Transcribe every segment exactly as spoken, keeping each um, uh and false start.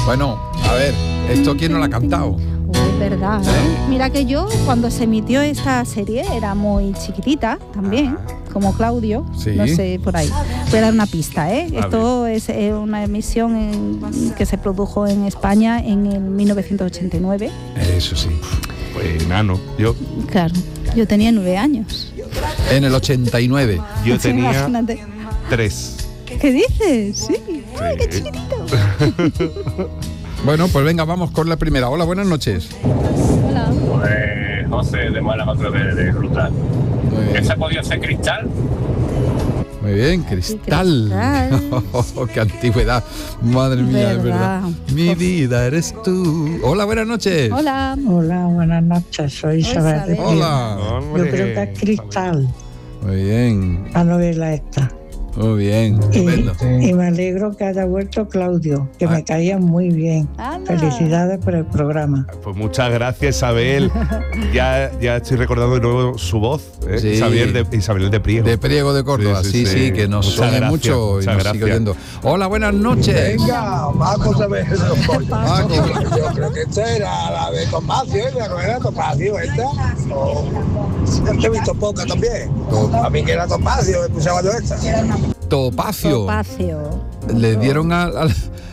Bueno, a ver, ¿esto quién no lo ha cantado? Es verdad, ¿eh? ¿Eh? Mira que yo cuando se emitió esta serie era muy chiquitita también, ah. como Claudio, sí. no sé, por ahí. Voy a dar una pista, ¿eh? A Esto ver. es eh, una emisión en, que se produjo en España en el mil novecientos ochenta y nueve. Eso sí, pues enano, yo. Claro, yo tenía nueve años. En el ochenta y nueve. Yo sí, tenía imagínate. tres. ¿Qué dices? Sí. sí. Ay, qué chiquitito. Bueno, pues venga, vamos con la primera. Hola, buenas noches. Hola. Pues José de Málaga otra vez de Ruta. ¿Esa podía ser Cristal? Muy bien, Cristal. Oh, qué antigüedad. Madre mía, es verdad. Mi vida eres tú. Hola, buenas noches. Hola. Hola, buenas noches. Soy Isabel. de Hola. Yo creo que es Cristal. Muy bien. La novela esta. Muy bien, estupendo. Y, y me alegro que haya vuelto Claudio, que ah. me caía muy bien. ¡Anda! Felicidades por el programa. Pues muchas gracias, Isabel. ya, ya estoy recordando de nuevo su voz, ¿eh? Sí. Isabel, de, Isabel de Priego. De Priego de Córdoba, sí, sí, sí, sí que nos suene mucho y nos sigue oyendo. Hola, buenas noches. Venga, vamos a ver. Paco. Yo creo que esta era la de Topacio, ¿eh? La novela Topacio, esta. Oh. He visto poca también. Top. A mí que era Topacio, me pusaba yo esta. Topacio. Topacio. Le dieron al... al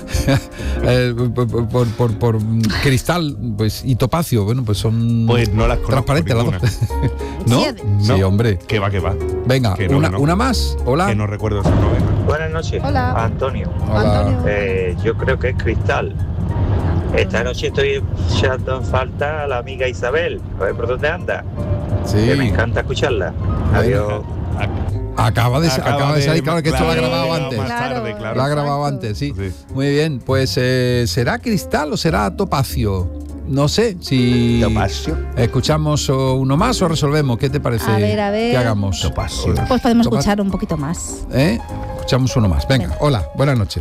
eh, por, por, por, por Cristal pues y Topacio, bueno, pues son pues no las transparentes las dos. ¿No? ¿No? Sí, hombre. Que va, que va. Venga, que no, una, que no. una más. Hola. Que no recuerdo esa novela. Buenas noches. Hola. Antonio. Hola. Antonio. Eh, yo creo que es Cristal. Esta noche estoy echando en falta a la amiga Isabel. A ver por dónde anda. Sí. Que me encanta escucharla. Adiós. Acaba de, acaba acaba de salir, claro que claro, esto lo ha grabado antes. Más tarde, claro. Lo ha grabado antes, sí. sí. Muy bien, pues eh, ¿será Cristal o será Topacio? No sé, si Topacio. Escuchamos uno más o resolvemos. ¿Qué te parece a ver, a ver. que hagamos? Topacio. Pues podemos Topacio. escuchar un poquito más. ¿Eh? Escuchamos uno más. Venga, Venga. Hola, buenas noches.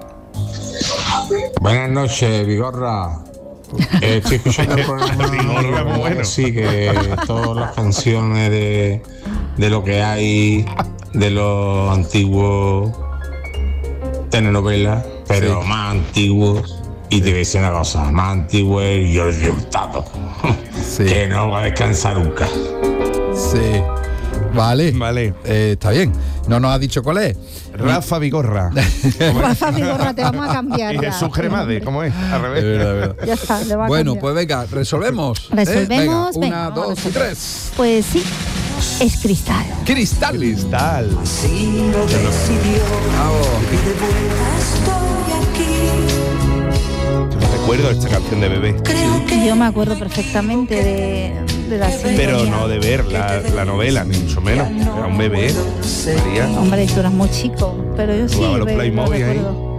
Buenas noches, Vigorra. Eh, estoy escuchando el programa. Bueno. Sí, que todas las canciones de, de lo que hay, de los antiguos telenovelas, pero sí. más antiguos. Y te voy a decir una cosa, más antiguo es Giorgio Hurtado, sí. que no va a descansar nunca. Sí, vale, vale. Eh, está bien. No nos ha dicho cuál es. Rafa Vigorra. Rafa Vigorra, te vamos a cambiar. Y Jesús Cremade, ¿cómo es? Al revés. De verdad, de verdad. Ya está, le va a Bueno, cambiar. pues venga, resolvemos. Resolvemos. ¿eh? Venga, venga, una, dos y tres. Pues sí, es Cristal. Cristal. Cristal. Así lo decidió. Y de vuelta estoy aquí. Yo no recuerdo esta canción de Bebé. Yo me acuerdo perfectamente de, de la sintonía. Pero no de ver la, la novela, ni mucho menos. Era un bebé. María. Hombre, tú eras muy chico, pero yo sí. Jugaba los ve, Playmobil ahí.